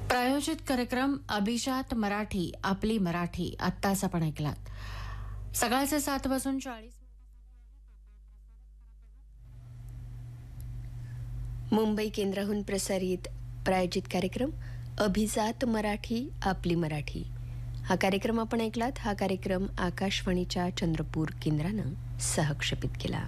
प्रायोजित कार्यक्रम अभिजात मराठी आपली मराठी आत्ताच आपण ऐकलात. सकाळचे 7:40 मुंबई केंद्राहून प्रसारित प्रायोजित कार्यक्रम अभिजात मराठी आपली मराठी हा कार्यक्रम आपण ऐकलात. हा कार्यक्रम आकाशवाणीच्या चंद्रपूर केंद्रानं सहक्षेपित केला.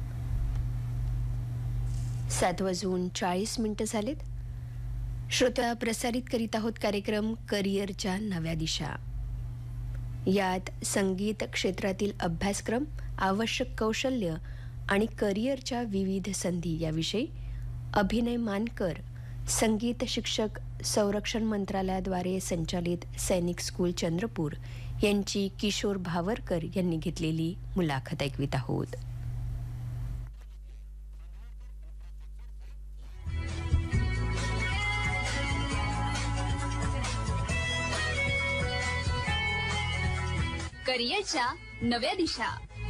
7:40 झालेत. श्रोता, प्रसारित करीत आहोत कार्यक्रम करिअरच्या नव्या दिशा. यात संगीत क्षेत्रातील अभ्यासक्रम, आवश्यक कौशल्य आणि करिअरच्या विविध संधी याविषयी अभिनय मानकर, संगीत शिक्षक, संरक्षण मंत्रालयाद्वारे संचालित सैनिक स्कूल चंद्रपूर यांची किशोर भावरकर यांनी घेतलेली मुलाखत ऐकवित आहोत. करिअरच्या नव्या दिशा.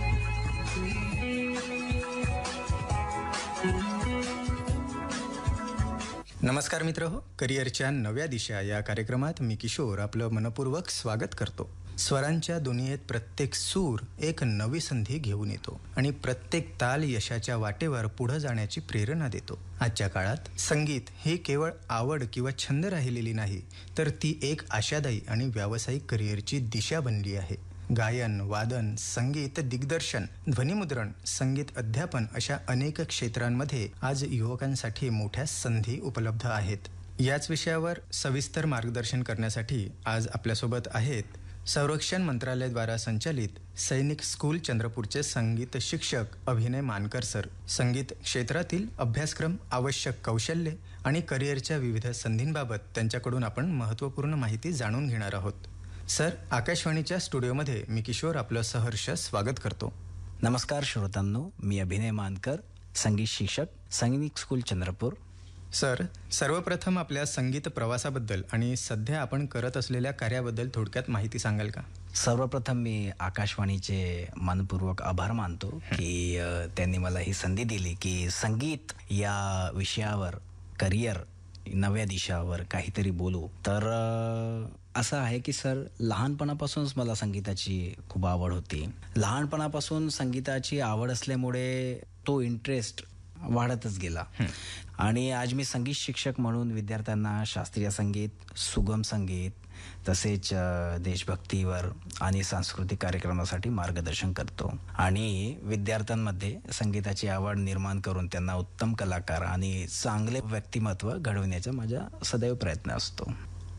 नमस्कार मित्रहो, करिअरच्या नव्या दिशा या कार्यक्रमात मी किशोर आपलं मनपूर्वक स्वागत करतो. स्वरांच्या दुनियेत प्रत्येक सूर एक नवी संधी घेऊन येतो आणि प्रत्येक ताल यशाच्या वाटेवर पुढे जाण्याची प्रेरणा देतो. आजच्या काळात संगीत ही केवळ आवड किंवा छंद राहिलेली नाही, तर ती एक आशादायी आणि व्यावसायिक करिअरची दिशा बनली आहे. गायन, वादन, संगीत दिग्दर्शन, ध्वनिमुद्रण, संगीत अध्यापन अशा अनेक क्षेत्रांमध्ये आज युवकांसाठी मोठ्या संधी उपलब्ध आहेत. याच विषयावर सविस्तर मार्गदर्शन करण्यासाठी आज आपल्यासोबत आहेत संरक्षण मंत्रालयाद्वारा संचालित सैनिक स्कूल चंद्रपूरचे संगीत शिक्षक अभिनय मानकर सर. संगीत क्षेत्रातील अभ्यासक्रम, आवश्यक कौशल्ये आणि करिअरच्या विविध संधींबाबत त्यांच्याकडून आपण महत्त्वपूर्ण माहिती जाणून घेणार आहोत. सर, आकाशवाणीच्या स्टुडिओमध्ये मी किशोर आपलं सहर्ष स्वागत करतो. नमस्कार श्रोतांनो, मी अभिनय मानकर, संगीत शिक्षक, सैनिक स्कूल चंद्रपूर. सर, सर्वप्रथम आपल्या संगीत प्रवासाबद्दल आणि सध्या आपण करत असलेल्या कार्याबद्दल थोडक्यात माहिती सांगाल का? सर्वप्रथम मी आकाशवाणीचे मनपूर्वक आभार मानतो की त्यांनी मला ही संधी दिली की संगीत या विषयावर, करिअर नव्या दिशावर काहीतरी बोलू. तर असं आहे की सर, लहानपणापासूनच मला संगीताची खूप आवड होती. लहानपणापासून संगीताची आवड असल्यामुळे तो इंटरेस्ट वाढतच गेला आणि आज मी संगीत शिक्षक म्हणून विद्यार्थ्यांना शास्त्रीय संगीत, सुगम संगीत तसेच देशभक्तीवर आणि सांस्कृतिक कार्यक्रमासाठी मार्गदर्शन करतो आणि विद्यार्थ्यांमध्ये संगीताची आवड निर्माण करून त्यांना उत्तम कलाकार आणि चांगले व्यक्तिमत्व घडविण्याचा माझा सदैव प्रयत्न असतो.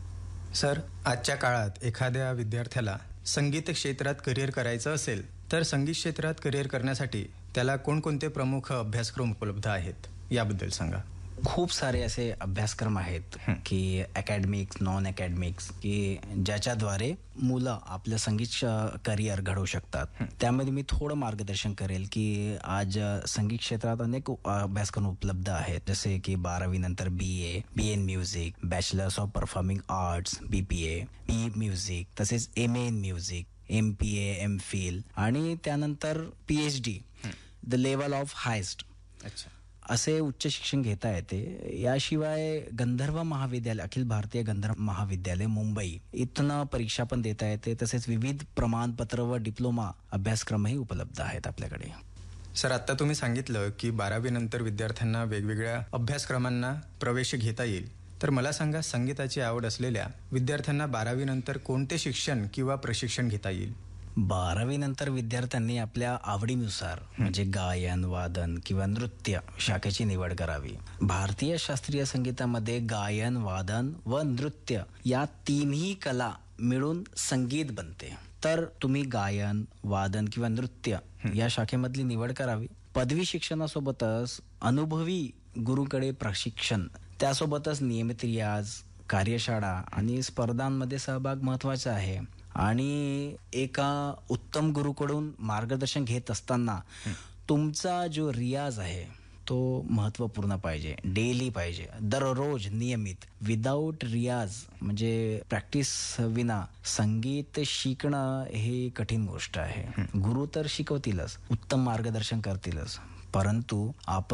सर, आजच्या काळात एखाद्या विद्यार्थ्याला संगीत क्षेत्रात करिअर करायचं असेल तर संगीत क्षेत्रात करिअर करण्यासाठी त्याला कोणकोणते प्रमुख अभ्यासक्रम उपलब्ध आहेत याबद्दल सांगा. खूप सारे असे अभ्यासक्रम आहेत की अकॅडमिक्स, नॉन अकॅडमिक्स, की ज्याच्याद्वारे मुलं आपलं संगीत करिअर घडवू शकतात. त्यामध्ये मी थोडं मार्गदर्शन करेल की आज संगीत क्षेत्रात अनेक अभ्यासक्रम उपलब्ध आहेत, जसे की 12वी नंतर BA in music, bachelors of performing arts BPA, BE music, तसेच MA in music, MPA, MPhil आणि त्यानंतर PhD the level of highest. अच्छा, असे उच्च शिक्षण घेता येते. याशिवाय गंधर्व महाविद्यालय, अखिल भारतीय गंधर्व महाविद्यालय मुंबई इथनं परीक्षा पण देता येते. तसेच विविध प्रमाणपत्र व डिप्लोमा अभ्यासक्रमही उपलब्ध आहेत आपल्याकडे. सर, आता तुम्ही सांगितलं की 12वी नंतर विद्यार्थ्यांना वेगवेगळ्या अभ्यासक्रमांना प्रवेश घेता येईल. तर मला सांगा, संगीताची आवड असलेल्या विद्यार्थ्यांना 12वी नंतर कोणते शिक्षण किंवा प्रशिक्षण घेता येईल? 12वी नंतर विद्यार्थ्यांनी आपल्या आवडीनुसार म्हणजे गायन, वादन किंवा नृत्य शाखेची निवड करावी. भारतीय शास्त्रीय संगीतामध्ये गायन, वादन व नृत्य या तिन्ही कला मिळून संगीत बनते. तर तुम्ही गायन, वादन किंवा नृत्य या शाखेमधली निवड करावी. पदवी शिक्षणासोबतच अनुभवी गुरुकडे प्रशिक्षण, त्यासोबतच नियमित रियाज, कार्यशाळा आणि स्पर्धांमध्ये सहभाग महत्वाचा आहे. आणि एका उत्तम गुरुकडून मार्गदर्शन घेत असताना तुमचा जो रियाज आहे तो महत्त्वपूर्ण पाहिजे, डेली पाहिजे, दररोज नियमित. विदाऊट रियाज म्हणजे प्रॅक्टिस विना संगीत शिकणं हे कठीण गोष्ट आहे. गुरु तर शिकवतीलच, उत्तम मार्गदर्शन करतीलच, परंतु आपण